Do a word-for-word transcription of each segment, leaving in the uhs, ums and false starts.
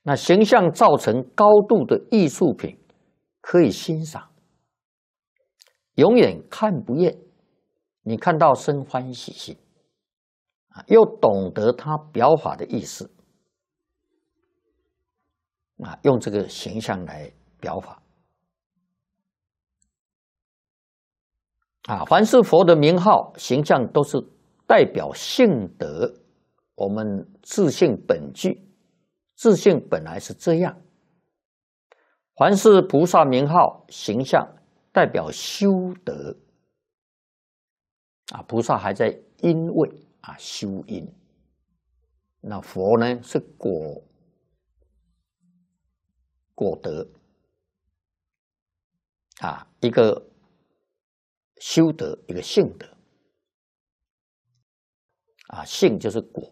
那形象造成高度的艺术品，可以欣赏，永远看不厌。你看到生欢喜心，啊，又懂得它表法的意思，啊，用这个形象来表法。啊，凡是佛的名号、形象，都是代表性德。我们自性本具，自性本来是这样。凡是菩萨名号、形象，代表修德。啊，菩萨还在因位啊修因，那佛呢是果果德啊，一个修德，一个性德啊，性就是果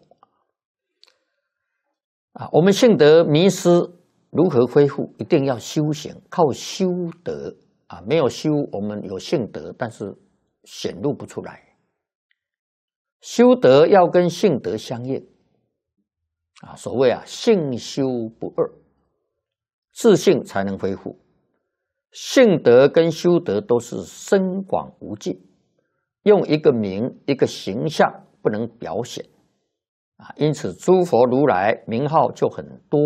啊。我们性德迷失，如何恢复？一定要修行，靠修德啊。没有修，我们有性德，但是显露不出来。修德要跟性德相应啊，所谓啊性修不二，自性才能恢复。性德跟修德都是深广无尽，用一个名一个形象不能表显啊，因此诸佛如来名号就很多，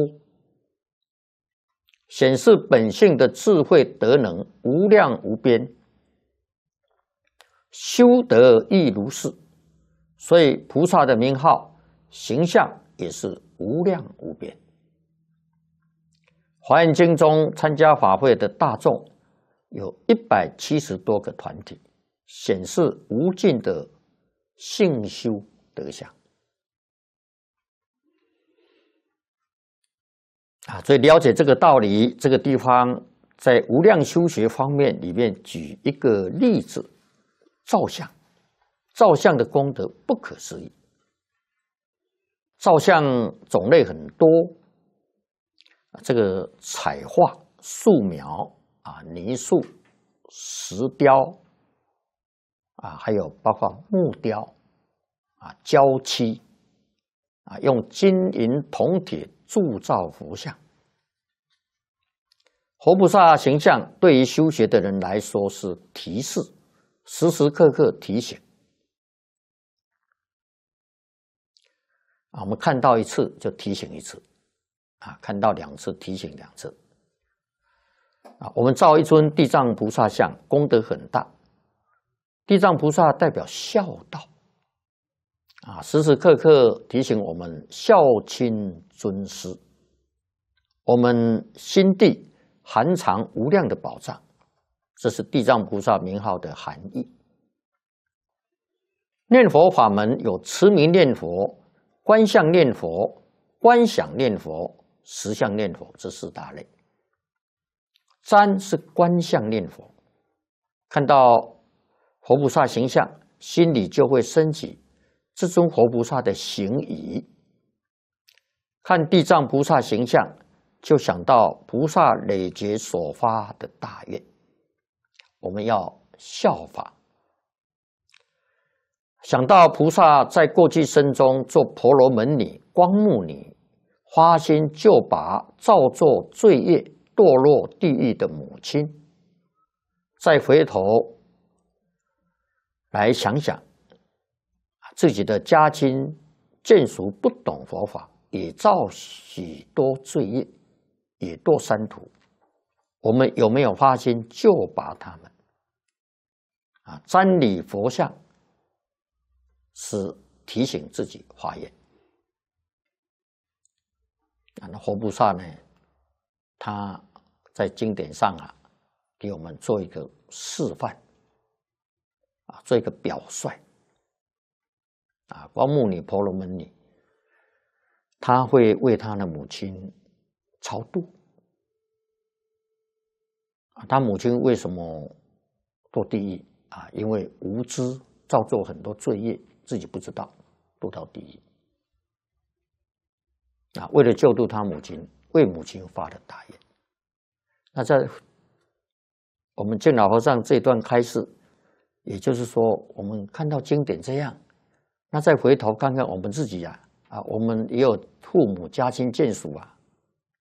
显示本性的智慧德能无量无边，修德亦如是。所以菩萨的名号、形象也是无量无边。华严经中参加法会的大众有一百七十多个团体，显示无尽的性修德相啊。所以了解这个道理，这个地方在无量修学方面里面举一个例子：照相。照相的功德不可思议，照相种类很多，这个彩画、素描啊、泥塑、石雕啊，还有包括木雕啊、胶漆啊，用金银铜铁铸造佛像。佛菩萨形象对于修学的人来说是提示，时时刻刻提醒。啊，我们看到一次就提醒一次，啊，看到两次提醒两次，啊，我们造一尊地藏菩萨像，功德很大。地藏菩萨代表孝道，啊，时时刻刻提醒我们孝亲尊师，我们心地含藏无量的宝藏，这是地藏菩萨名号的含义。念佛法门有持名念佛、观相念佛、观想念佛、实相念佛这四大类。瞻是观相念佛，看到佛菩萨形象，心里就会升起这尊佛菩萨的行仪。看地藏菩萨形象，就想到菩萨累劫所发的大愿，我们要效法。想到菩萨在过去生中做婆罗门女、光目女，发心救拔造作罪业堕落地狱的母亲，再回头来想想自己的家亲眷属不懂佛法，也造许多罪业，也堕三途，我们有没有发心救拔他们？啊，瞻礼佛像是提醒自己发愿。啊，那佛菩萨呢，他在经典上啊，给我们做一个示范，啊，做一个表率。啊，光目女、婆罗门女，他会为他的母亲超度。啊，他母亲为什么堕地狱？啊，因为无知，造作很多罪业，自己不知道，堕到地狱。啊，为了救度他母亲，为母亲发了大愿。那在我们见老和尚这段开示，也就是说，我们看到经典这样，那再回头看看我们自己啊，啊，我们也有父母、家亲、眷属啊，